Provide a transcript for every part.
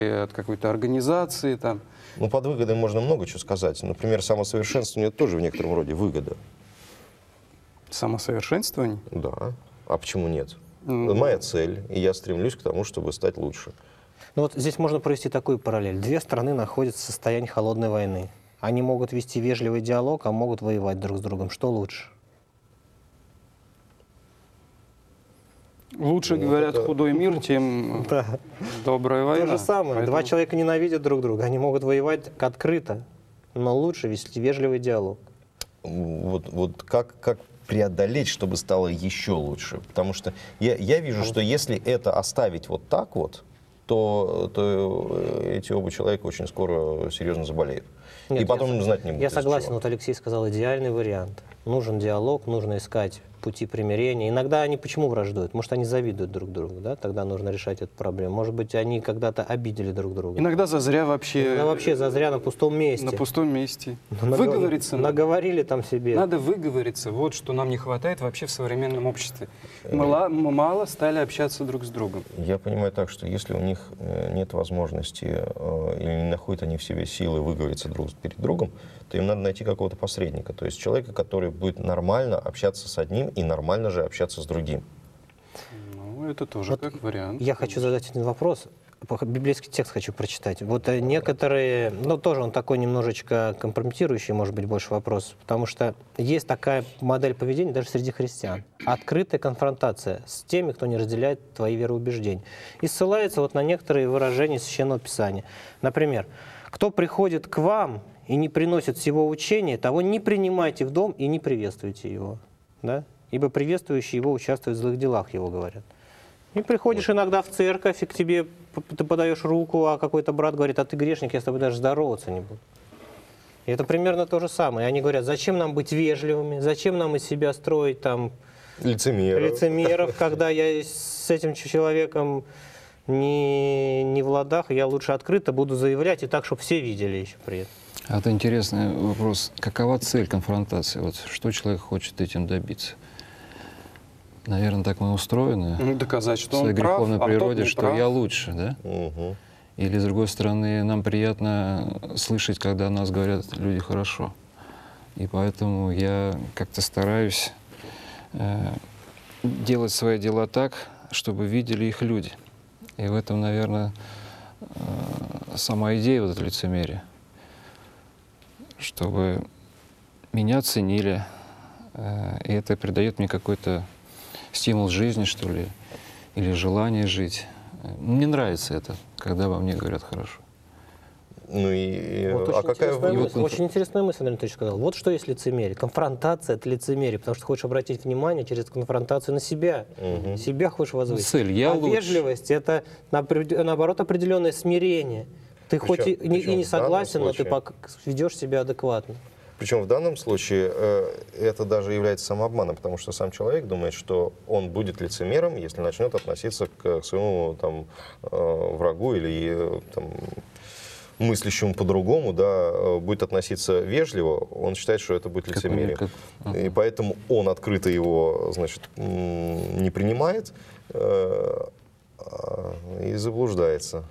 от какой-то организации там. Ну, под выгодой можно много чего сказать. Например, самосовершенствование — это тоже в некотором роде выгода. Самосовершенствование? Да. А почему нет? Это моя цель, и я стремлюсь к тому, чтобы стать лучше. Ну вот здесь можно провести такую параллель. Две страны находятся в состоянии холодной войны. Они могут вести вежливый диалог, а могут воевать друг с другом. Что лучше? Лучше, говорят, худой мир, тем добрая война. То же самое. Поэтому Два человека ненавидят друг друга. Они могут воевать открыто, но лучше вести вежливый диалог. Вот как преодолеть, чтобы стало еще лучше? Потому что я вижу, что если это оставить вот так вот, то эти оба человека очень скоро серьезно заболеют. Нет, И потом знать не будут. Я из-за согласен, чего. вот Алексей сказал, идеальный вариант. Нужен диалог, нужно искать пути примирения. Иногда они почему враждуют? Может, они завидуют друг другу, да? Тогда нужно решать эту проблему. Может быть, они когда-то обидели друг друга. иногда зазря вообще. Иногда вообще зазря на пустом месте. На пустом месте. Наг- Выговориться надо. Наговорили там себе. Надо выговориться. Вот что нам не хватает вообще в современном обществе. Мы мало стали общаться друг с другом. Я понимаю так, что если у них нет возможности или не находят они в себе силы выговориться друг перед другом, то им надо найти какого-то посредника. То есть человека, который будет нормально общаться с одним и нормально же общаться с другим. Ну, это тоже Вот как вариант. Я хочу задать один вопрос. Библейский текст хочу прочитать. Вот некоторые, ну тоже он такой немножечко компрометирующий, может быть, больше вопрос, потому что есть такая модель поведения даже среди христиан. Открытая конфронтация с теми, кто не разделяет твои вероубеждения. И ссылается вот на некоторые выражения Священного Писания. Например, «Кто приходит к вам и не приносит всего учения, того не принимайте в дом и не приветствуйте его». Да? Ибо приветствующий его участвует в злых делах, его говорят. И приходишь иногда в церковь, и к тебе ты подаешь руку, а какой-то брат говорит: а ты грешник, я с тобой даже здороваться не буду. И это примерно то же самое. И они говорят: зачем нам быть вежливыми, зачем нам из себя строить там лицемеров, когда я с этим человеком не в ладах, я лучше открыто буду заявлять, и так, чтобы все видели еще при этом. Это интересный вопрос. Какова цель конфронтации? Вот что человек хочет этим добиться? Наверное, так мы устроены. Ну, доказать, что в своей он прав, греховной а тот природе, не что прав. я лучше, да? Угу. Или, с другой стороны, нам приятно слышать, когда о нас говорят люди хорошо. И поэтому я как-то стараюсь делать свои дела так, чтобы видели их люди. И в этом, наверное, сама идея вот этого лицемерия. Чтобы меня ценили, и это придает мне какой-то стимул жизни, что ли, или желание жить. Мне нравится это, когда во мне говорят хорошо. Ну и Вот а какая очень интересная мысль, Андрей Анатольевич сказал. Вот что есть лицемерие. Конфронтация — это лицемерие, потому что хочешь обратить внимание через конфронтацию на себя. Себя хочешь возвысить. Цель «я лучше». Вежливость — это, наоборот, определенное смирение. Ты хоть и не согласен, но ты ведешь себя адекватно. Причем в данном случае это даже является самообманом, потому что сам человек думает, что он будет лицемером, если начнет относиться к своему там, врагу или там, мыслящему по-другому, да, будет относиться вежливо, он считает, что это будет лицемерие. И поэтому он открыто его, значит, не принимает и заблуждается.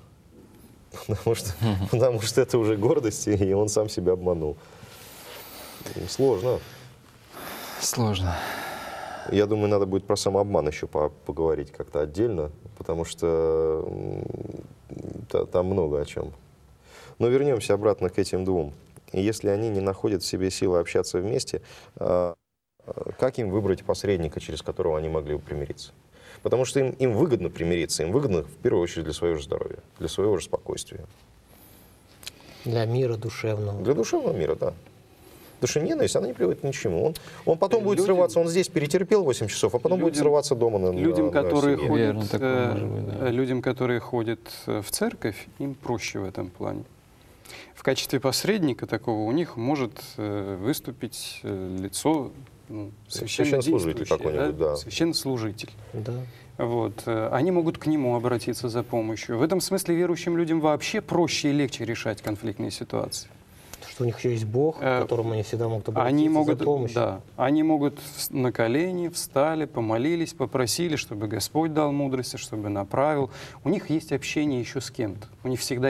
Потому что это уже гордость, и он сам себя обманул. Сложно. Сложно. Я думаю, надо будет про самообман еще поговорить как-то отдельно, потому что там много о чем. Но вернемся обратно к этим двум. Если они не находят в себе силы общаться вместе, как им выбрать посредника, через которого они могли бы примириться? Потому что им выгодно примириться, им выгодно в первую очередь для своего же здоровья, для своего же спокойствия. Для мира душевного. Для душевного мира, да. Потому что ненависть, она не приводит ни к чему. Он потом будет срываться, он здесь перетерпел 8 часов, а потом будет срываться дома на людям, которые семье. ходят, Верно, такое может быть, да. людям, которые ходят в церковь, им проще в этом плане. В качестве посредника такого у них может выступить лицо священнослужитель какой-нибудь, да. Священнослужитель. Да. Вот. Они могут к нему обратиться за помощью. В этом смысле верующим людям вообще проще и легче решать конфликтные ситуации. что у них еще есть Бог, к которому они всегда могут обратиться Они могут, за помощью. да, они могут на колени встали, помолились, попросили, чтобы Господь дал мудрости, чтобы направил. У них есть общение еще с кем-то. У них всегда